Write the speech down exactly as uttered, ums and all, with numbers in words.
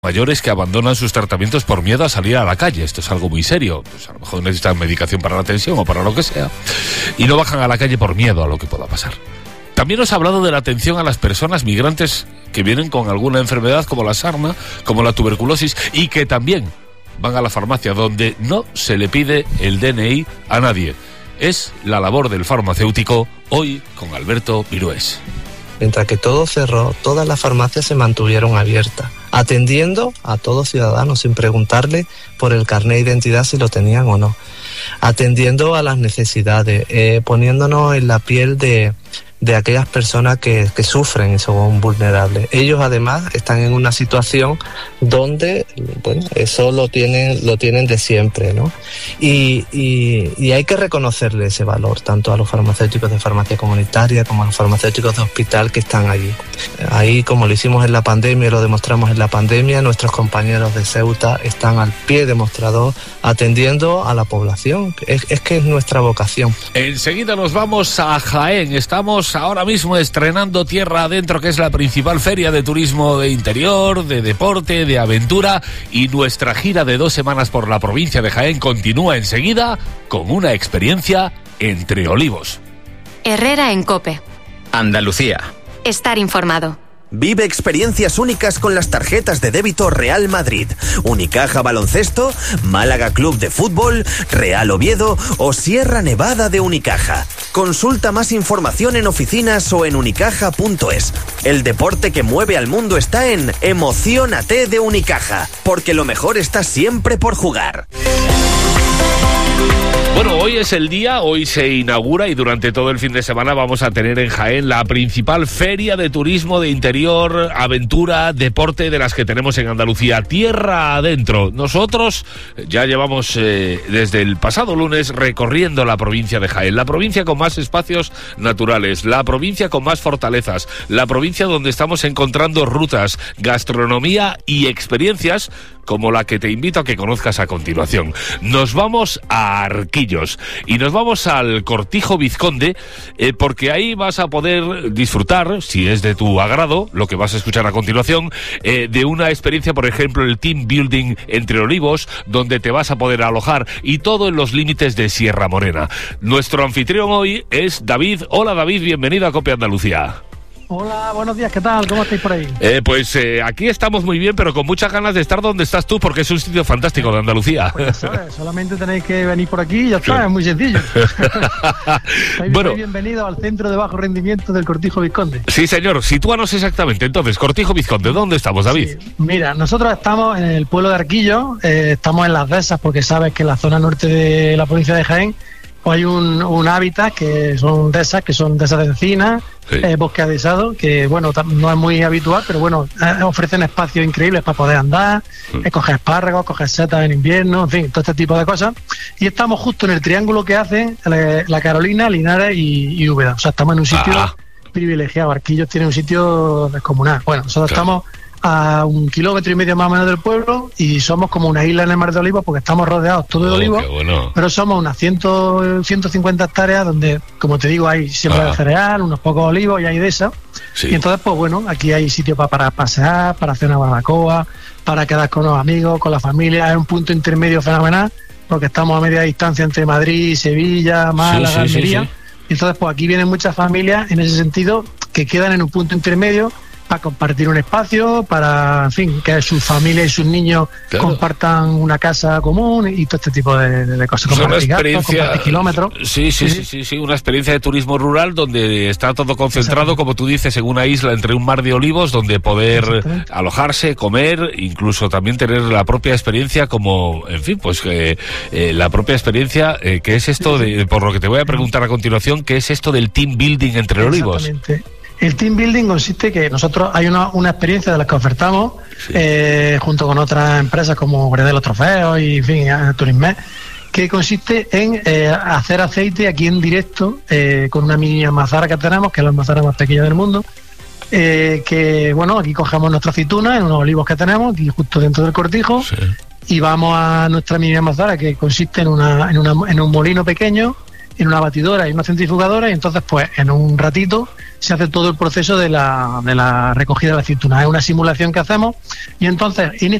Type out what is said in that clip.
mayores que abandonan sus tratamientos por miedo a salir a la calle. Esto es algo muy serio. Pues a lo mejor necesitan medicación para la tensión o para lo que sea. Y no bajan a la calle por miedo a lo que pueda pasar. También os he hablado de la atención a las personas migrantes que vienen con alguna enfermedad como la sarna, como la tuberculosis, y que también van a la farmacia donde no se le pide el D N I a nadie. Es la labor del farmacéutico, hoy con Alberto Virués. Mientras que todo cerró, todas las farmacias se mantuvieron abiertas, atendiendo a todos ciudadanos sin preguntarle por el carnet de identidad si lo tenían o no, atendiendo a las necesidades, eh, poniéndonos en la piel de, de aquellas personas que, que sufren y son vulnerables. Ellos además están en una situación donde, bueno, eso lo tienen, lo tienen de siempre, ¿no? Y, y, y hay que reconocerle ese valor, tanto a los farmacéuticos de farmacia comunitaria como a los farmacéuticos de hospital que están allí. Ahí, como lo hicimos en la pandemia y lo demostramos en la pandemia, nuestros compañeros de Ceuta están al pie de mostrador atendiendo a la población. Es, es que es nuestra vocación. Enseguida nos vamos a Jaén. Estamos ahora mismo estrenando Tierra Adentro, que es la principal feria de turismo de interior, de deporte, de aventura, y nuestra gira de dos semanas por la provincia de Jaén continúa enseguida con una experiencia entre olivos. Herrera en COPE. Andalucía. Estar informado. Vive experiencias únicas con las tarjetas de débito Real Madrid, Unicaja Baloncesto, Málaga Club de Fútbol, Real Oviedo o Sierra Nevada de Unicaja. Consulta más información en oficinas o en unicaja punto es. El deporte que mueve al mundo está en Emociónate de Unicaja, porque lo mejor está siempre por jugar. Bueno, hoy es el día, hoy se inaugura y durante todo el fin de semana vamos a tener en Jaén la principal feria de turismo de interior, aventura, deporte de las que tenemos en Andalucía, Tierra Adentro. Nosotros ya llevamos eh, desde el pasado lunes recorriendo la provincia de Jaén, la provincia con más espacios naturales, la provincia con más fortalezas, la provincia donde estamos encontrando rutas, gastronomía y experiencias como la que te invito a que conozcas a continuación. Nos vamos a Arquillos y nos vamos al Cortijo Vizconde, eh, porque ahí vas a poder disfrutar, si es de tu agrado, lo que vas a escuchar a continuación, eh, de una experiencia, por ejemplo, el team building entre olivos, donde te vas a poder alojar, y todo en los límites de Sierra Morena. Nuestro anfitrión hoy es David. Hola David, bienvenido a COPE Andalucía. Hola, buenos días, ¿qué tal? ¿Cómo estáis por ahí? Eh, pues eh, aquí estamos muy bien, pero con muchas ganas de estar donde estás tú, porque es un sitio fantástico de Andalucía. Pues ya sabes, solamente tenéis que venir por aquí y ya está, es muy sencillo. Bueno, bienvenido al Centro de Bajo Rendimiento del Cortijo Vizconde. Sí, señor, sitúanos exactamente. Entonces, Cortijo Vizconde, ¿dónde estamos, David? Sí, mira, nosotros estamos en el pueblo de Arquillos, eh, estamos en Las Dehesas, porque sabes que en la zona norte de la provincia de Jaén pues hay un, un hábitat que son dehesas, que son dehesas de encina, sí. eh, bosque adhesado, que bueno, no es muy habitual, pero bueno, eh, ofrecen espacios increíbles para poder andar, mm. eh, coger espárragos, coger setas en invierno, en fin, todo este tipo de cosas. Y estamos justo en el triángulo que hacen la, la Carolina, Linares y, y Úbeda. O sea, estamos en un sitio ah. privilegiado. Arquillos tiene un sitio descomunal. Bueno, nosotros claro. estamos a un kilómetro y medio más o menos del pueblo y somos como una isla en el Mar de Olivos, porque estamos rodeados todo de oh, olivos, bueno. pero somos unas ciento cincuenta hectáreas donde, como te digo, hay siembra ah. de cereal, unos pocos olivos y hay de eso. Sí. Y entonces, pues bueno, aquí hay sitio para, para pasear, para hacer una barbacoa, para quedar con los amigos, con la familia. Es un punto intermedio fenomenal, porque estamos a media distancia entre Madrid, Sevilla, Málaga, sí, sí, Almería. Sí, sí. Y entonces, pues aquí vienen muchas familias en ese sentido que quedan en un punto intermedio para compartir un espacio, para, en fin, que sus familias y sus niños claro. compartan una casa común y todo este tipo de, de cosas. Compartir una experiencia, compartir kilómetros. Sí, sí, sí, sí, sí, sí, una experiencia de turismo rural donde está todo concentrado, como tú dices, en una isla entre un mar de olivos, donde poder alojarse, comer, incluso también tener la propia experiencia como, en fin, pues eh, eh, la propia experiencia, eh, que es esto de, por lo que te voy a preguntar a continuación, ¿qué es esto del team building entre olivos? Exactamente. El team building consiste que nosotros hay una, una experiencia de las que ofertamos sí. eh, junto con otras empresas como Gredelo Trofeos y en fin, Turisme, que consiste en eh, hacer aceite aquí en directo eh, con una mini almazara que tenemos, que es la almazara más pequeña del mundo, eh, que bueno, aquí cogemos nuestra aceituna en unos olivos que tenemos aquí justo dentro del cortijo sí. y vamos a nuestra mini almazara, que consiste en, una, en, una, en un molino pequeño en una batidora y una centrifugadora, y entonces pues en un ratito se hace todo el proceso de la, de la recogida de la aceituna. Es una simulación que hacemos, y entonces en